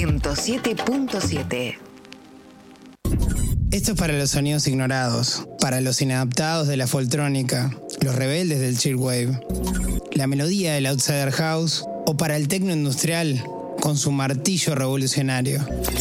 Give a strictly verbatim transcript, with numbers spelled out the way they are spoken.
ciento siete punto siete. Esto es para los sonidos ignorados, para los inadaptados de la foltrónica, los rebeldes del chillwave, la melodía del outsider house o para el tecno industrial con su martillo revolucionario.